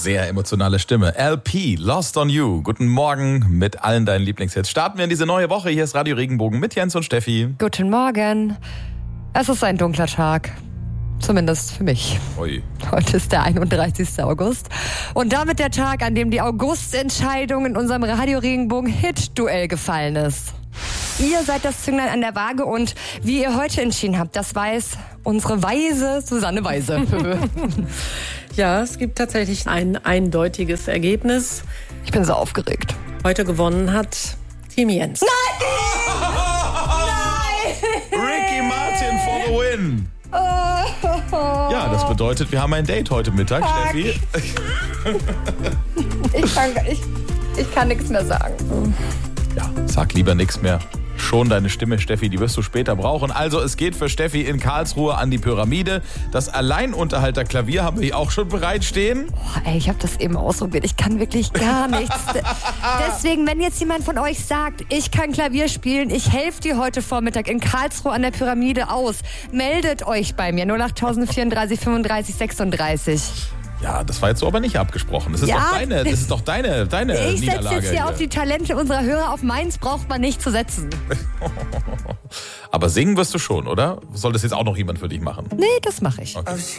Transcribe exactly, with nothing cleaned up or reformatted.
Sehr emotionale Stimme. L P, Lost on You. Guten Morgen mit allen deinen Lieblingshits. Starten wir in diese neue Woche. Hier ist Radio Regenbogen mit Jens und Steffi. Guten Morgen. Es ist ein dunkler Tag. Zumindest für mich. Ui. Heute ist der einunddreißigste August. Und damit der Tag, an dem die Augustentscheidung in unserem Radio Regenbogen Hit-Duell gefallen ist. Ihr seid das Zünglein an der Waage und wie ihr heute entschieden habt, das weiß unsere weise Susanne Weise. Ja, es gibt tatsächlich ein eindeutiges Ergebnis. Ich bin so aufgeregt. Heute gewonnen hat Team Jens. Nein! Ricky Martin for the win. Ja, das bedeutet, wir haben ein Date heute Mittag, Fuck. Steffi. Ich kann, ich, ich kann nichts mehr sagen. Ja, sag lieber nichts mehr. Schon deine Stimme, Steffi, die wirst du später brauchen. Also es geht für Steffi in Karlsruhe an die Pyramide. Das Alleinunterhalterklavier haben wir hier auch schon bereitstehen. Oh, ey, ich habe das eben ausprobiert. Ich kann wirklich gar nichts. Deswegen, wenn jetzt jemand von euch sagt, ich kann Klavier spielen, ich helfe dir heute Vormittag in Karlsruhe an der Pyramide aus, meldet euch bei mir. null acht vierunddreißig fünfunddreißig sechsunddreißig. Ja, das war jetzt so aber nicht abgesprochen. Das ist Ja. doch deine, das ist doch deine, deine Ich setze Niederlage jetzt hier auf die Talente unserer Hörer. Auf meins braucht man nicht zu setzen. Aber singen wirst du schon, oder? Soll das jetzt auch noch jemand für dich machen? Nee, das mache ich. Okay.